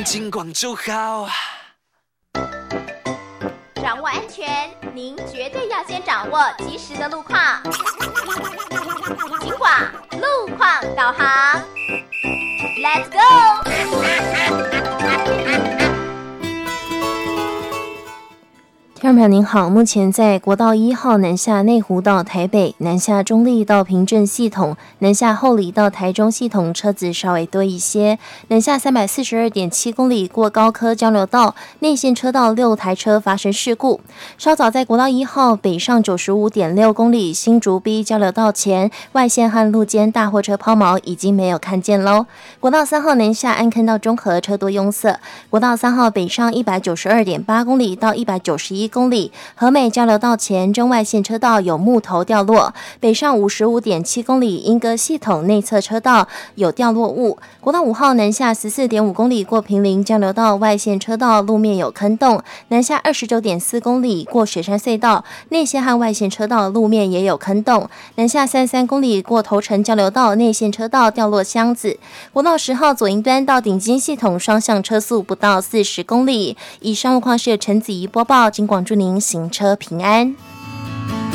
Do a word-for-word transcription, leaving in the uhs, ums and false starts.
金广就好。 掌握安全，您绝对要先掌握及时的路况。金广路况导航 ，Let's go！ 听众朋友您好，目前在国道一号南下内湖到台北、南下中立到平镇系统、南下后里到台中系统车子稍微多一些，南下三百四十二点七公里过高科交流道内线车道六台车发生事故。稍早在国道一号北上九十五点六公里新竹 B 交流道前外线和路肩大货车抛锚已经没有看见喽。国道三号南下安坑到中和车多拥塞，国道三号北上一百九十二点八公里到一百九十一公里，和美交流道前中外线车道有木头掉落，北上五十五点七公里莺歌系统内侧车道有掉落物。国道五号南下十四点五公里过坪林交流道外线车道路面有坑洞，南下二十九点四公里过雪山隧道内线和外线车道路面也有坑洞，南下三十三公里过头城交流道内线车道掉落箱子。国道十号左营端到顶金系统双向车速不到四十公里。以上路况是陈子怡播报，警广祝您行车平安。